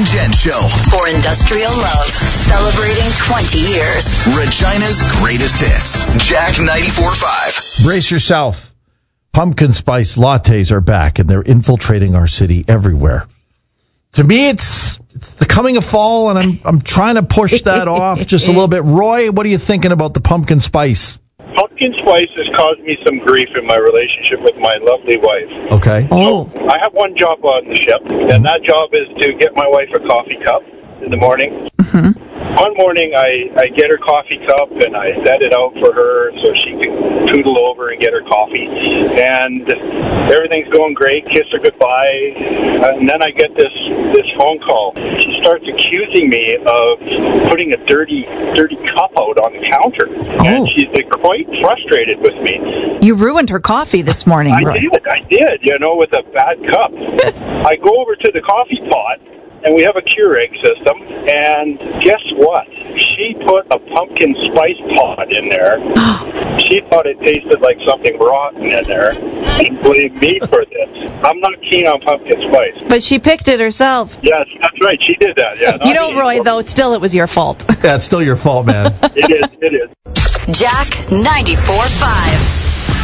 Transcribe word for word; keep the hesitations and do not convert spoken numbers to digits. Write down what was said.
and Jen Show. For industrial love, celebrating twenty years. Regina's greatest hits. Jack ninety-four point five. Brace yourself. Pumpkin spice lattes are back, and they're infiltrating our city everywhere. To me, it's it's the coming of fall, and I'm I'm trying to push that off just a little bit. Roy, what are you thinking about the pumpkin spice? Pumpkin spice has caused me some grief in my relationship with my lovely wife. Okay. Oh. So I have one job on the ship, and that job is to get my wife a coffee cup in the morning. Mm-hmm. One morning, I, I get her coffee cup, and I set it out for her so she can toodle over and get her coffee. And everything's going great, kiss her goodbye, and then I get this, this phone call. She starts accusing me of putting a dirty dirty cup out on the counter. Oh. And she's been quite frustrated with me. You ruined her coffee this morning, I Roy. did, I did, you know, with a bad cup. I go over to the coffee pot, and we have a Keurig system, and guess what? She put a pumpkin spice pod in there. She thought it tasted like something rotten in there. She blamed me for this. I'm not keen on pumpkin spice. But she picked it herself. Yes, that's right. She did that, yeah. You know, Roy, though, still it was your fault. Yeah, it's still your fault, man. It is, it is. Jack ninety-four point five.